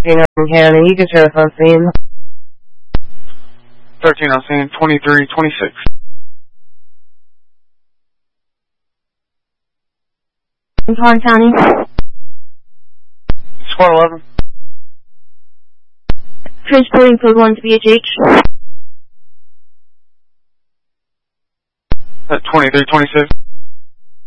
County, you can sheriff on scene. 13 on scene, 2326. Tarrant County. Squad 11. Transporting code 1 to BHH. At 2326.